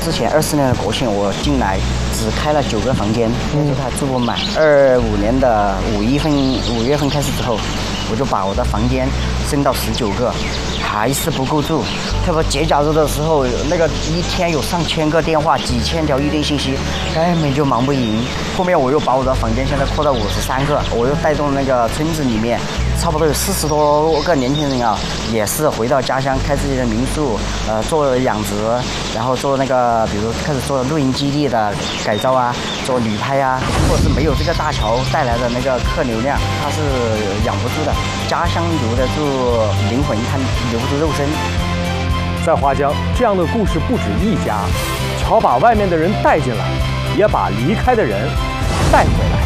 之前24年的国庆，我进来只开了9个房间，那时候还住不满。25年的5月份开始之后，我就把我的房间升到19个，还是不够住。特别节假日的时候，那个一天有上千个电话，几千条预订信息，根本就忙不赢。后面我又把我的房间现在扩到53个，我又带动那个村子里面差不多有40多个年轻人啊，也是回到家乡开自己的民宿，做养殖，然后做那个比如开始做露营基地的改造啊，做旅拍啊。如果是没有这个大桥带来的那个客流量，它是养不住的。家乡留得住灵魂，它留不住肉身。 在花江，这样的故事不止一家。桥把外面的人带进来，也把离开的人带回来。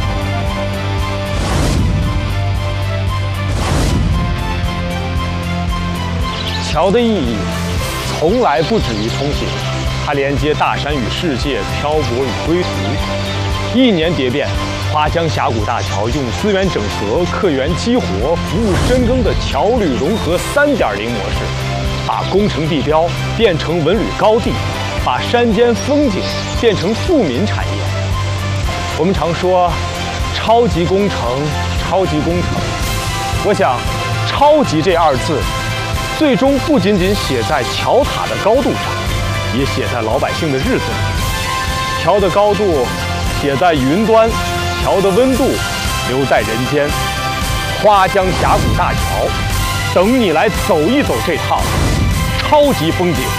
桥的意义从来不止于通行，它连接大山与世界，漂泊与归途。1年蝶变，花江峡谷大桥用资源整合、客源激活、服务深耕的桥旅融合3.0模式，把工程地标变成文旅高地，把山间风景变成富民产业。我们常说超级工程，超级工程。我想，超级这2字，最终不仅仅写在桥塔的高度上，也写在老百姓的日子里。桥的高度写在云端，桥的温度留在人间。花江峡谷大桥，等你来走一走这趟超级风景。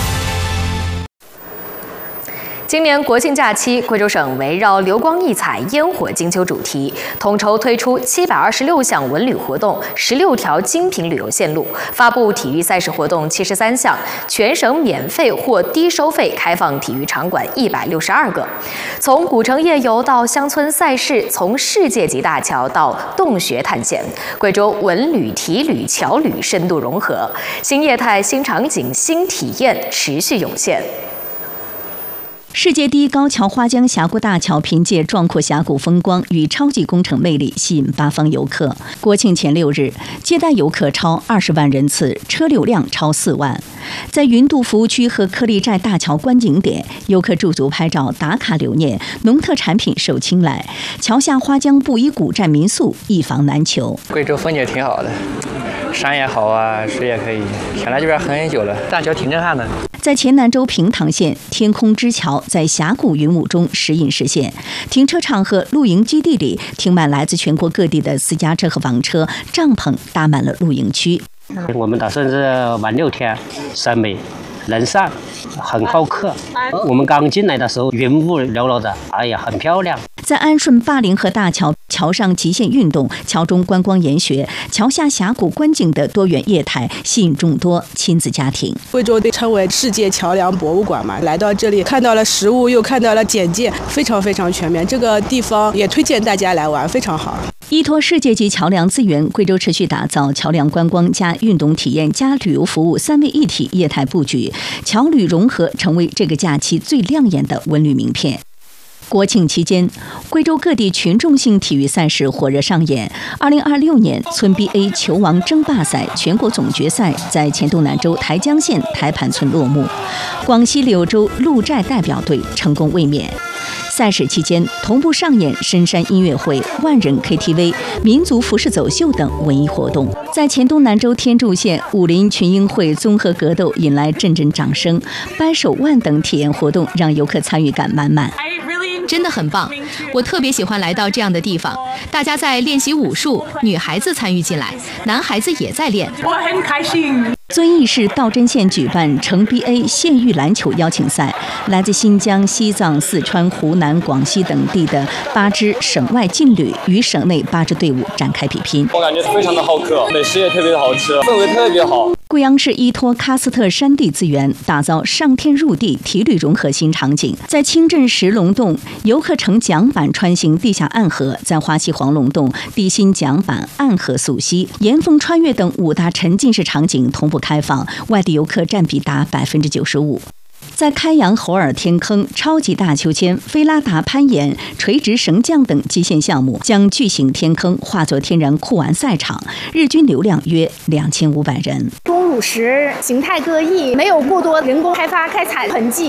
今年国庆假期，贵州省围绕流光溢彩、烟火金秋主题，统筹推出726项文旅活动、16条精品旅游线路，发布体育赛事活动73项，全省免费或低收费开放体育场馆162个。从古城夜游到乡村赛事，从世界级大桥到洞穴探险，贵州文旅、体旅、桥旅深度融合，新业态、新场景、新体验持续涌现。 世界第一高桥花江峡谷大桥凭借壮阔峡谷风光与超级工程魅力吸引八方游客。国庆前6日，接待游客超20万人次，车流量超4万。在云渡服务区和颗粒寨大桥观景点，游客驻足拍照打卡留念，农特产品受青睐。桥下花江布依古寨民宿一房难求。 贵州风景挺好的，山也好啊，水也可以。想来这边很久了，大桥挺震撼的。 在黔南州平塘县，天空之桥在峡谷云雾中时隐时现，停车场和露营基地里停满来自全国各地的私家车和房车，帐篷搭满了露营区。 我们打算是玩6天，山美人善，很好客。我们刚进来的时候，云雾缭绕的，哎呀，很漂亮。 在安顺灞陵河大桥，桥上极限运动，桥中观光研学，桥下峡谷观景的多元业态，吸引众多亲子家庭。 贵州被称为世界桥梁博物馆嘛，来到这里看到了实物，又看到了简介，非常非常全面。这个地方也推荐大家来玩，非常好。 依托世界级桥梁资源，贵州持续打造桥梁观光加运动体验加旅游服务3位一体业态布局，桥旅融合成为这个假期最亮眼的文旅名片。国庆期间，贵州各地群众性体育赛事火热上演。2026年村 BA 球王争霸赛全国总决赛在黔东南州台江县台盘村落幕，广西柳州鹿寨代表队成功卫冕。赛事期间，同步上演深山音乐会、万人 KTV、民族服饰走秀等文艺活动。在黔东南州天柱县武林群英会综合格斗引来阵阵掌声，掰手腕等体验活动让游客参与感满满。 真的很棒，我特别喜欢来到这样的地方，大家在练习武术，女孩子参与进来，男孩子也在练， 我很开心。 遵义市道真县举办成 BA 县域篮球邀请赛，来自新疆、西藏、四川、湖南、广西等地的8支省外劲旅与省内8支队伍展开比拼。 我感觉非常的好客，美食也特别的好吃，氛围特别好。 贵阳市依托喀斯特山地资源，打造上天入地体旅融合新场景。在清镇石龙洞，游客乘桨板穿行地下暗河；在花溪黄龙洞，地心桨板暗河溯溪，岩峰穿越等5大沉浸式场景同步开放，外地游客占比达95%。在开阳猴儿天坑、超级大秋千、菲拉达攀岩、垂直绳降等极限项目，将巨型天坑化作天然酷玩赛场，日均流量约2500人。 钟乳石形态各异，没有过多人工开发开采痕迹。